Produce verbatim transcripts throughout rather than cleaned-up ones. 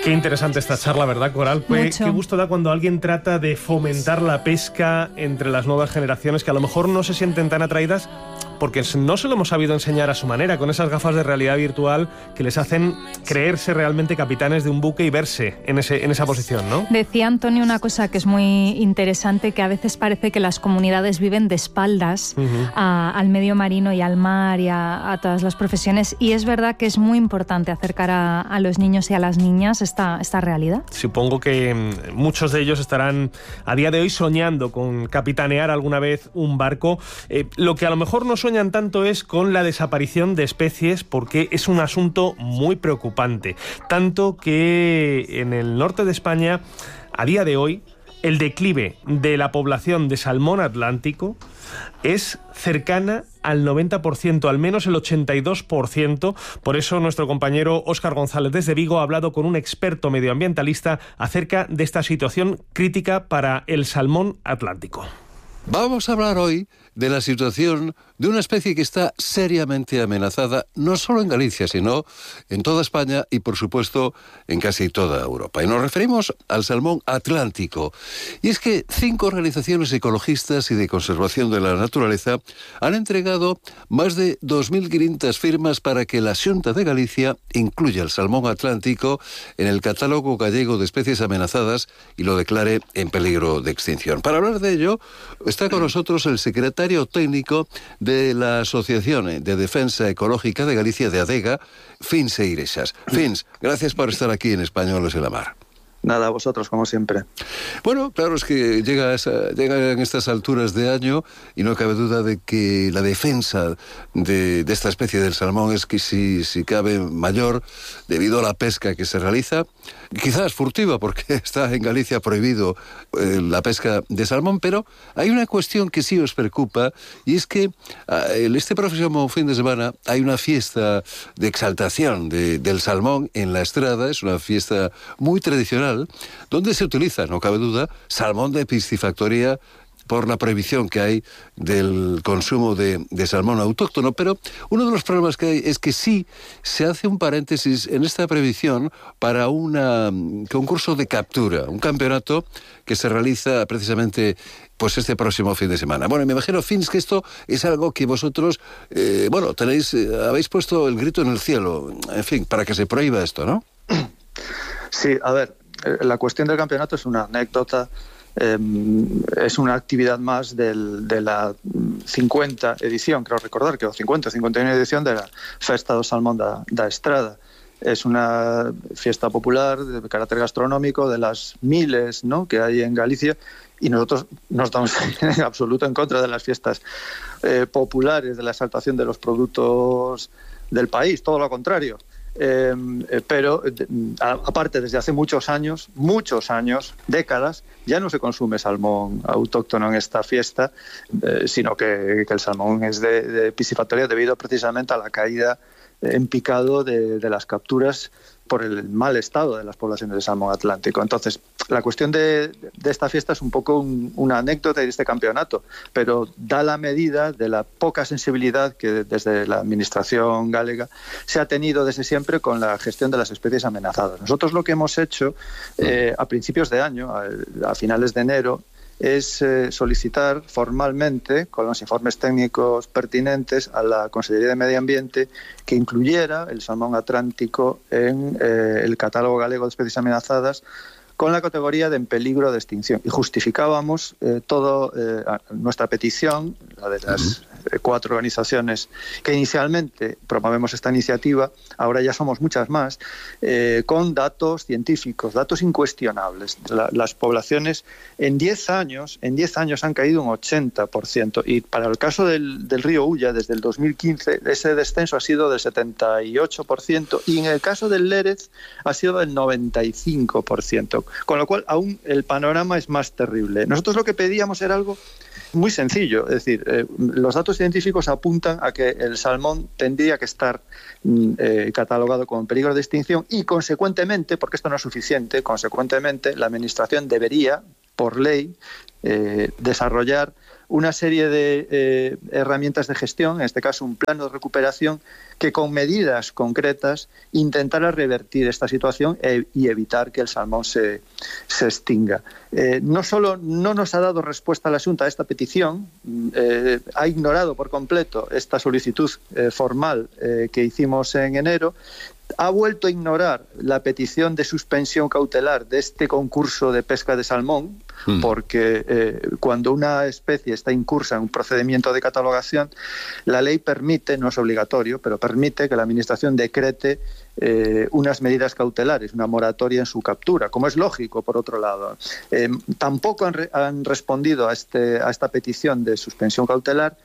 Qué interesante esta charla, ¿verdad, Coral? Qué, qué gusto da cuando alguien trata de fomentar la pesca entre las nuevas generaciones que a lo mejor no se sienten tan atraídas porque no se lo hemos sabido enseñar a su manera, con esas gafas de realidad virtual que les hacen creerse realmente capitanes de un buque y verse en, ese, en esa posición, ¿no? Decía Antonio una cosa que es muy interesante, que a veces parece que las comunidades viven de espaldas uh-huh. a, al medio marino y al mar y a, a todas las profesiones, y es verdad que es muy importante acercar a, a los niños y a las niñas esta, esta realidad. Supongo que muchos de ellos estarán a día de hoy soñando con capitanear alguna vez un barco. Eh, lo que a lo mejor no sueñan tanto es con la desaparición de especies, porque es un asunto muy preocupante. Tanto que en el norte de España, a día de hoy, el declive de la población de salmón atlántico es cercana al noventa por ciento, al menos el ochenta y dos por ciento. Por eso nuestro compañero Óscar González desde Vigo ha hablado con un experto medioambientalista acerca de esta situación crítica para el salmón atlántico. Vamos a hablar hoy de la situación de una especie que está seriamente amenazada, no solo en Galicia, sino en toda España y, por supuesto, en casi toda Europa. Y nos referimos al salmón atlántico. Y es que cinco organizaciones ecologistas y de conservación de la naturaleza han entregado más de dos mil quinientas firmas para que la Xunta de Galicia incluya el salmón atlántico en el catálogo gallego de especies amenazadas y lo declare en peligro de extinción. Para hablar de ello, está con nosotros el secretario técnico de la Asociación de Defensa Ecológica de Galicia, de ADEGA, Fins Eirexas. Fins, gracias por estar aquí en Españoles en la Mar. Nada, a vosotros, como siempre. Bueno, claro, es que llega, a esa, llega en estas alturas de año y no cabe duda de que la defensa de, de esta especie del salmón es que si, si cabe mayor debido a la pesca que se realiza, quizás furtiva, porque está en Galicia prohibido eh, la pesca de salmón, pero hay una cuestión que sí os preocupa, y es que eh, este próximo fin de semana hay una fiesta de exaltación de, del salmón en la Estrada. Es una fiesta muy tradicional donde se utiliza, no cabe duda, salmón de piscifactoría por la prohibición que hay del consumo de, de salmón autóctono. Pero uno de los problemas que hay es que sí se hace un paréntesis en esta prohibición para un concurso de captura, un campeonato que se realiza precisamente pues este próximo fin de semana. Bueno, me imagino, Fins, que esto es algo que vosotros, eh, bueno, tenéis, eh, habéis puesto el grito en el cielo, en fin, para que se prohíba esto, ¿no? Sí, a ver, la cuestión del campeonato es una anécdota. Eh, es una actividad más del, de la cincuenta edición, creo recordar que o cincuenta, cincuenta y una edición de la Festa do Salmón da, da Estrada. Es una fiesta popular de carácter gastronómico, de las miles, ¿no?, que hay en Galicia, y nosotros no estamos en absoluto en contra de las fiestas eh, populares, de la exaltación de los productos del país, todo lo contrario. Eh, eh, pero a, aparte, desde hace muchos años, muchos años, décadas, ya no se consume salmón autóctono en esta fiesta, eh, sino que, que el salmón es de, de piscifactoría debido precisamente a la caída en picado de, de las capturas por el mal estado de las poblaciones de salmón atlántico. Entonces, la cuestión de, de esta fiesta es un poco un, una anécdota de este campeonato, pero da la medida de la poca sensibilidad que desde la administración galega se ha tenido desde siempre con la gestión de las especies amenazadas. Nosotros lo que hemos hecho eh, a principios de año, a, a finales de enero, es eh, solicitar formalmente, con los informes técnicos pertinentes, a la Consellería de Medio Ambiente que incluyera el salmón atlántico en eh, el catálogo galego de especies amenazadas con la categoría de en peligro de extinción. Y justificábamos eh, toda eh, nuestra petición, la de las eh, cuatro organizaciones que inicialmente promovemos esta iniciativa, ahora ya somos muchas más, eh, con datos científicos, datos incuestionables. La, las poblaciones en diez años, en diez años han caído un ochenta por ciento, y para el caso del, del río Ulla, desde el dos mil quince, ese descenso ha sido del setenta y ocho por ciento, y en el caso del Lérez ha sido del noventa y cinco por ciento. Con lo cual, aún el panorama es más terrible. Nosotros lo que pedíamos era algo muy sencillo, es decir, eh, los datos científicos apuntan a que el salmón tendría que estar eh, catalogado como en peligro de extinción y, consecuentemente, porque esto no es suficiente, consecuentemente la Administración debería, por ley, eh, desarrollar una serie de eh, herramientas de gestión, en este caso un plano de recuperación, que con medidas concretas intentara revertir esta situación e, y evitar que el salmón se, se extinga. Eh, no solo no nos ha dado respuesta a la Xunta a esta petición, eh, ha ignorado por completo esta solicitud eh, formal eh, que hicimos en enero, ha vuelto a ignorar la petición de suspensión cautelar de este concurso de pesca de salmón, mm. porque eh, cuando una especie está incursa en un procedimiento de catalogación, la ley permite, no es obligatorio, pero permite que la Administración decrete eh, unas medidas cautelares, una moratoria en su captura, como es lógico, por otro lado. Eh, tampoco han, re han respondido a, este, a esta petición de suspensión cautelar.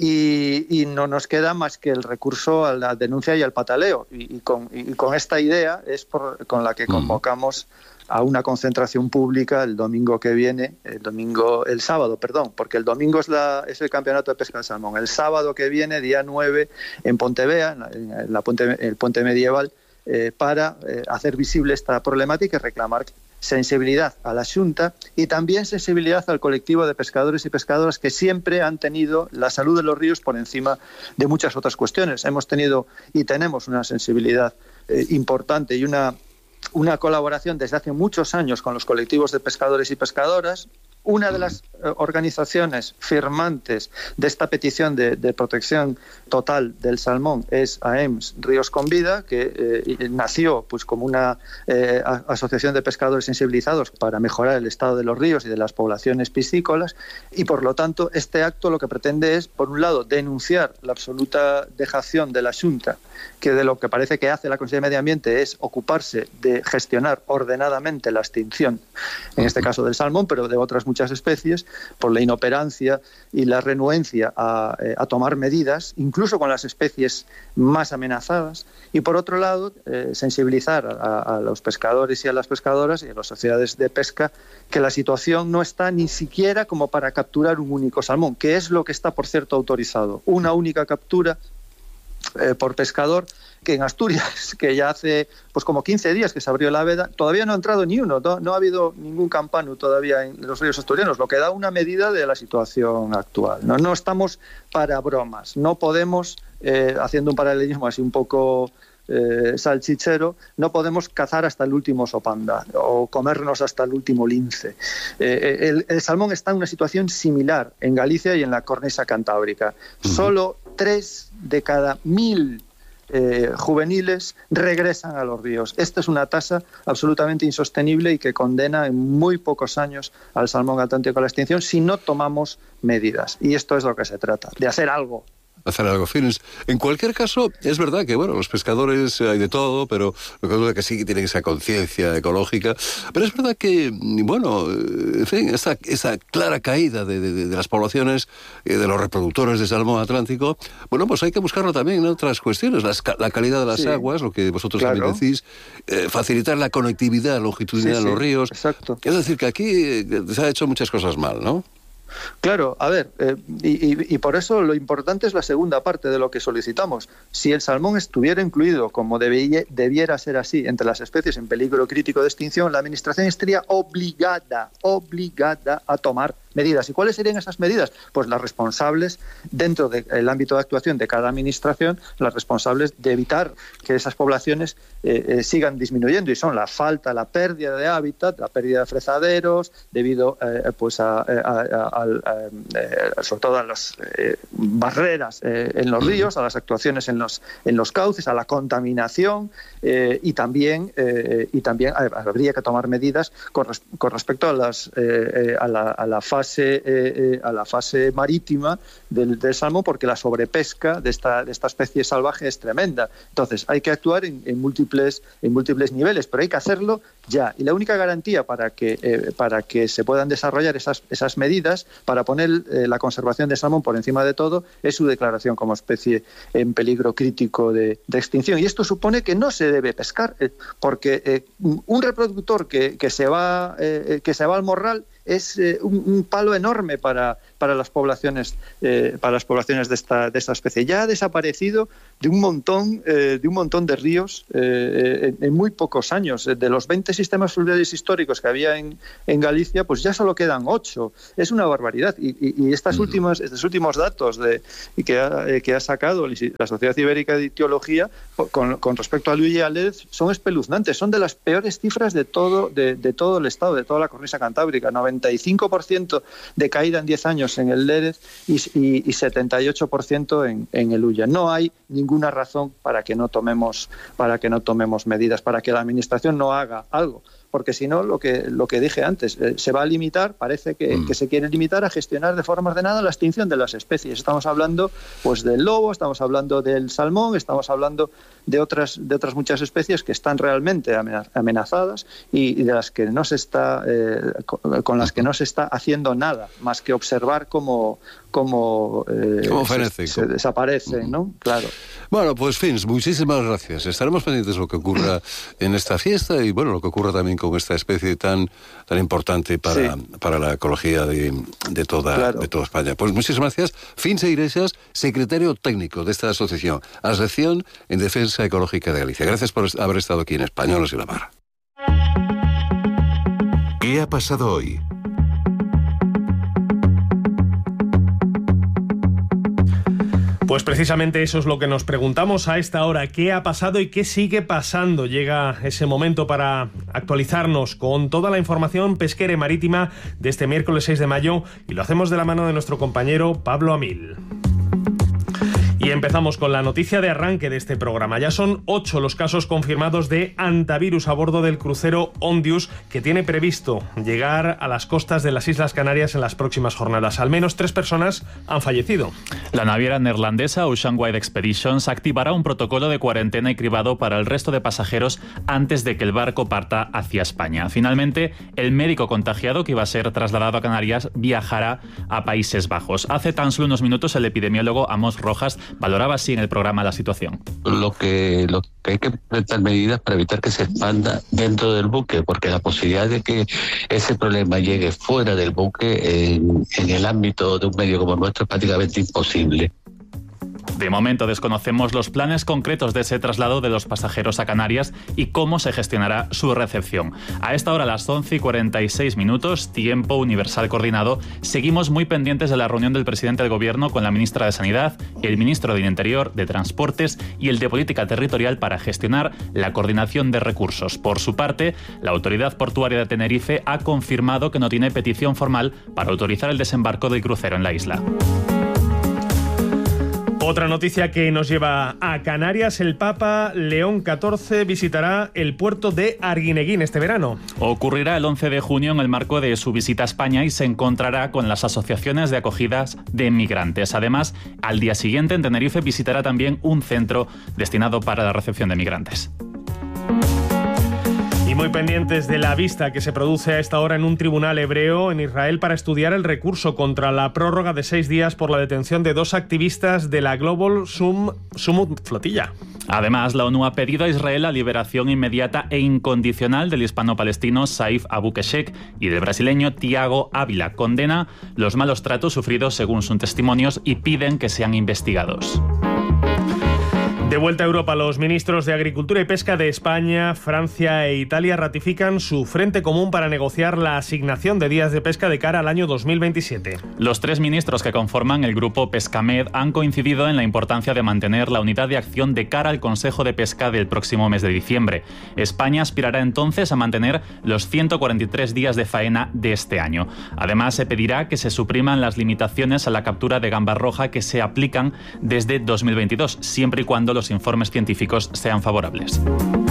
Y, y no nos queda más que el recurso a la denuncia y al pataleo. Y, y, con, y con esta idea es por, con la que convocamos a una concentración pública el domingo que viene, el domingo, el sábado, perdón, porque el domingo es, la, es el campeonato de pesca de salmón. El sábado que viene, día nueve, en Pontevea, en, la, en la puente, el puente medieval, eh, para eh, hacer visible esta problemática y reclamar sensibilidad a la Xunta y también sensibilidad al colectivo de pescadores y pescadoras que siempre han tenido la salud de los ríos por encima de muchas otras cuestiones. Hemos tenido y tenemos una sensibilidad eh, importante y una, una colaboración desde hace muchos años con los colectivos de pescadores y pescadoras. Una de las eh, organizaciones firmantes de esta petición de, de protección total del salmón es A E M S Ríos con Vida, que eh, nació pues como una eh, asociación de pescadores sensibilizados para mejorar el estado de los ríos y de las poblaciones piscícolas, y por lo tanto este acto lo que pretende es, por un lado, denunciar la absoluta dejación de la Xunta, que de lo que parece que hace la Consellería de Medio Ambiente es ocuparse de gestionar ordenadamente la extinción, en este caso del salmón, pero de otras muchas especies, por la inoperancia y la renuencia a, eh, a tomar medidas, incluso con las especies más amenazadas, y por otro lado, eh, sensibilizar a, a los pescadores y a las pescadoras y a las sociedades de pesca que la situación no está ni siquiera como para capturar un único salmón, que es lo que está, por cierto, autorizado, una única captura Eh, por pescador, que en Asturias, que ya hace pues como quince días que se abrió la veda, todavía no ha entrado ni uno, no, no ha habido ningún campanu todavía en los ríos asturianos, lo que da una medida de la situación actual. No, no estamos para bromas, no podemos, eh, haciendo un paralelismo así un poco eh, salchichero, no podemos cazar hasta el último sopanda o comernos hasta el último lince. Eh, el, el salmón está en una situación similar en Galicia y en la cornisa cantábrica. Uh-huh. Solo tres de cada mil eh, juveniles regresan a los ríos. Esta es una tasa absolutamente insostenible y que condena en muy pocos años al salmón atlántico a la extinción si no tomamos medidas. Y esto es lo que se trata, de hacer algo. Hacer algo fines. En cualquier caso, es verdad que, bueno, los pescadores hay de todo, pero lo que duda que sí que tienen esa conciencia ecológica. Pero es verdad que, bueno, en fin, esa, esa clara caída de, de, de las poblaciones, de los reproductores de salmón atlántico, bueno, pues hay que buscarlo también en otras cuestiones. Las, la calidad de las sí, aguas, lo que vosotros claro. también decís, eh, facilitar la conectividad longitudinal sí, en los sí, ríos. Exacto. Es decir, que aquí se ha hecho muchas cosas mal, ¿no? Claro, a ver, eh, y, y, y por eso lo importante es la segunda parte de lo que solicitamos. Si el salmón estuviera incluido, como debía, debiera ser así, entre las especies en peligro crítico de extinción, la Administración estaría obligada, obligada a tomar medidas. ¿Y cuáles serían esas medidas? Pues las responsables, dentro del ámbito de actuación de cada administración, las responsables de evitar que esas poblaciones eh, eh, sigan disminuyendo, y son la falta, la pérdida de hábitat, la pérdida de fresaderos, debido eh, pues a, a, a, a, a, sobre todo a las eh, barreras eh, en los ríos, a las actuaciones en los, en los cauces, a la contaminación, eh, y también, eh, y también habría que tomar medidas con, res, con respecto a, las, eh, a, la, a la fase Fase, eh, a la fase marítima del, del salmón, porque la sobrepesca de esta, de esta especie salvaje es tremenda. Entonces hay que actuar en, en, múltiples, en múltiples niveles, pero hay que hacerlo ya. Y la única garantía para que, eh, para que se puedan desarrollar esas, esas medidas, para poner eh, la conservación del salmón por encima de todo, es su declaración como especie en peligro crítico de, de extinción. Y esto supone que no se debe pescar, eh, porque eh, un reproductor que, que, se va, eh, que se va al morral es eh, un, un palo enorme para, para las poblaciones, eh, para las poblaciones de esta, de esta especie. Ya ha desaparecido de un montón, eh, de un montón de ríos eh, en, en muy pocos años. De los veinte sistemas fluviales históricos que había en, en Galicia, pues ya solo quedan ocho. Es una barbaridad. Y, y, y estas últimas, estos últimos datos de, que, ha, eh, que ha sacado la Sociedad Ibérica de Ictiología con, con respecto a Luis y Lérez son espeluznantes. Son de las peores cifras de todo, de, de todo el estado, de toda la cornisa cantábrica. noventa y cinco por ciento de caída en diez años en el Lérez y, y, y setenta y ocho por ciento en, en el Ulla. No hay ninguna razón para que no tomemos, para que no tomemos medidas, para que la Administración no haga algo. Porque si no, lo que, lo que dije antes, eh, se va a limitar, parece que, mm. que se quiere limitar a gestionar de forma ordenada la extinción de las especies. Estamos hablando pues del lobo, estamos hablando del salmón, estamos hablando de otras, de otras muchas especies que están realmente amenazadas y, y de las que no se está, eh, con, con las que no se está haciendo nada, más que observar cómo, cómo, eh, se, se desaparecen, ¿no? Claro. Bueno, pues Fins, muchísimas gracias. Estaremos pendientes de lo que ocurra en esta fiesta y bueno, lo que ocurra también con esta especie tan, tan importante para, sí. para la ecología de, de, toda, claro. de toda España. Pues muchísimas gracias. Fins Iglesias, secretario técnico de esta asociación, Asociación en Defensa Ecológica de Galicia. Gracias por haber estado aquí en Españoles y la Mar. ¿Qué ha pasado hoy? Pues precisamente eso es lo que nos preguntamos a esta hora. ¿Qué ha pasado y qué sigue pasando? Llega ese momento para actualizarnos con toda la información pesquera y marítima de este miércoles seis de mayo y lo hacemos de la mano de nuestro compañero Pablo Amil. Y empezamos con la noticia de arranque de este programa. Ya son ocho los casos confirmados de hantavirus a bordo del crucero Ondius, que tiene previsto llegar a las costas de las Islas Canarias en las próximas jornadas. Al menos tres personas han fallecido. La naviera neerlandesa Oceanwide Expeditions activará un protocolo de cuarentena y cribado para el resto de pasajeros antes de que el barco parta hacia España. Finalmente, el médico contagiado que iba a ser trasladado a Canarias viajará a Países Bajos. Hace tan solo unos minutos el epidemiólogo Amos Rojas valoraba así en el programa la situación. Lo que, lo que hay que implementar medidas para evitar que se expanda dentro del buque, porque la posibilidad de que ese problema llegue fuera del buque en, en el ámbito de un medio como el nuestro es prácticamente imposible. De momento desconocemos los planes concretos de ese traslado de los pasajeros a Canarias y cómo se gestionará su recepción. A esta hora, a las once y cuarenta y seis minutos, tiempo universal coordinado, seguimos muy pendientes de la reunión del presidente del Gobierno con la ministra de Sanidad, el ministro del Interior, de Transportes y el de Política Territorial para gestionar la coordinación de recursos. Por su parte, la Autoridad Portuaria de Tenerife ha confirmado que no tiene petición formal para autorizar el desembarco del crucero en la isla. Otra noticia que nos lleva a Canarias, el Papa León catorce visitará el puerto de Arguineguín este verano. Ocurrirá el once de junio en el marco de su visita a España y se encontrará con las asociaciones de acogidas de migrantes. Además, al día siguiente en Tenerife visitará también un centro destinado para la recepción de migrantes. Y muy pendientes de la vista que se produce a esta hora en un tribunal hebreo en Israel para estudiar el recurso contra la prórroga de seis días por la detención de dos activistas de la Global Summit Flotilla. Además, la ONU ha pedido a Israel la liberación inmediata e incondicional del hispano-palestino Saif Abu Keshek y del brasileño Tiago Ávila. Condena los malos tratos sufridos según sus testimonios y piden que sean investigados. De vuelta a Europa, los ministros de Agricultura y Pesca de España, Francia e Italia ratifican su frente común para negociar la asignación de días de pesca de cara al año dos mil veintisiete. Los tres ministros que conforman el grupo Pescamed han coincidido en la importancia de mantener la unidad de acción de cara al Consejo de Pesca del próximo mes de diciembre. España aspirará entonces a mantener los ciento cuarenta y tres días de faena de este año. Además, se pedirá que se supriman las limitaciones a la captura de gamba roja que se aplican desde dos mil veintidós, siempre y cuando los informes científicos sean favorables.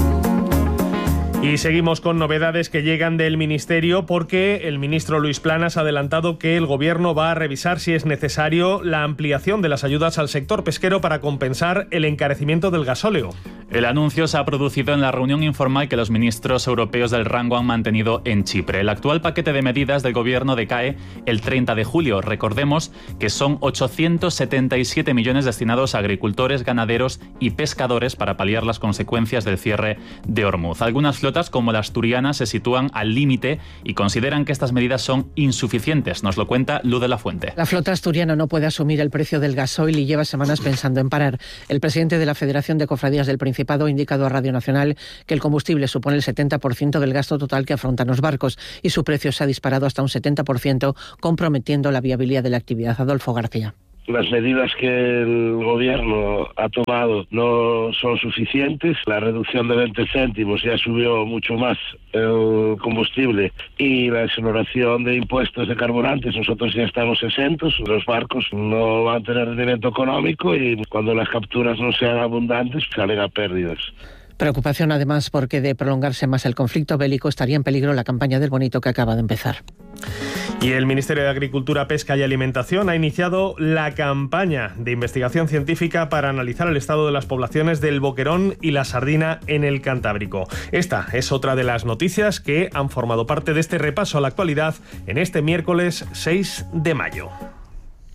Y seguimos con novedades que llegan del Ministerio porque el ministro Luis Planas ha adelantado que el Gobierno va a revisar si es necesario la ampliación de las ayudas al sector pesquero para compensar el encarecimiento del gasóleo. El anuncio se ha producido en la reunión informal que los ministros europeos del rango han mantenido en Chipre. El actual paquete de medidas del Gobierno decae el treinta de julio. Recordemos que son ochocientos setenta y siete millones destinados a agricultores, ganaderos y pescadores para paliar las consecuencias del cierre de Hormuz. Algunas flotas flotas como la asturiana se sitúan al límite y consideran que estas medidas son insuficientes. Nos lo cuenta Luz de la Fuente. La flota asturiana no puede asumir el precio del gasoil y lleva semanas pensando en parar. El presidente de la Federación de Cofradías del Principado ha indicado a Radio Nacional que el combustible supone el setenta por ciento del gasto total que afrontan los barcos y su precio se ha disparado hasta un setenta por ciento, comprometiendo la viabilidad de la actividad. Adolfo García. Las medidas que el gobierno ha tomado no son suficientes. La reducción de veinte céntimos ya subió mucho más el combustible y la exoneración de impuestos de carburantes. Nosotros ya estamos exentos. Los barcos no van a tener rendimiento económico y cuando las capturas no sean abundantes salen a pérdidas. Preocupación además porque de prolongarse más el conflicto bélico estaría en peligro la campaña del bonito que acaba de empezar. Y el Ministerio de Agricultura, Pesca y Alimentación ha iniciado la campaña de investigación científica para analizar el estado de las poblaciones del boquerón y la sardina en el Cantábrico. Esta es otra de las noticias que han formado parte de este repaso a la actualidad en este miércoles seis de mayo.